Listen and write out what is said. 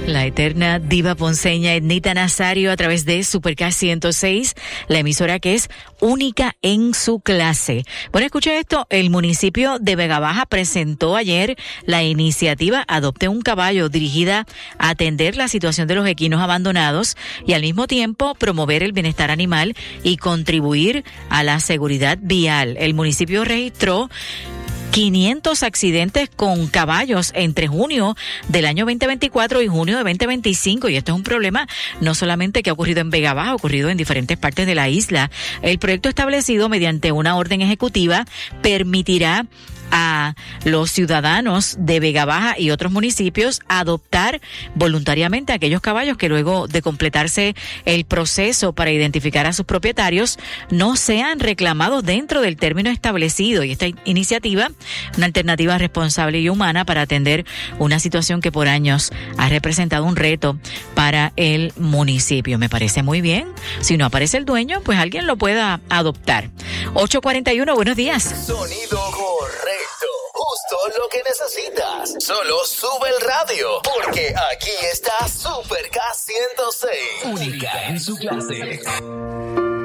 La eterna diva ponceña Ednita Nazario a través de Supercast 106, la emisora que es única en su clase. Bueno, escucha esto, el municipio de Vegabaja presentó ayer la iniciativa Adopte un Caballo, dirigida a atender la situación de los equinos abandonados y al mismo tiempo promover el bienestar animal y contribuir a la seguridad vial. El municipio registró 500 accidentes con caballos entre junio del año 2024 y junio de 2025, y esto es un problema no solamente que ha ocurrido en Vega Baja, ha ocurrido en diferentes partes de la isla. El proyecto establecido mediante una orden ejecutiva permitirá a los ciudadanos de Vega Baja y otros municipios adoptar voluntariamente aquellos caballos que luego de completarse el proceso para identificar a sus propietarios no sean reclamados dentro del término establecido. Y esta iniciativa, una alternativa responsable y humana para atender una situación que por años ha representado un reto para el municipio. Me parece muy bien. Si no aparece el dueño, pues alguien lo pueda adoptar. 8:41, buenos días. Sonido correcto. Justo lo que necesitas. Solo sube el radio, porque aquí está Supercast 106. Única en su clase.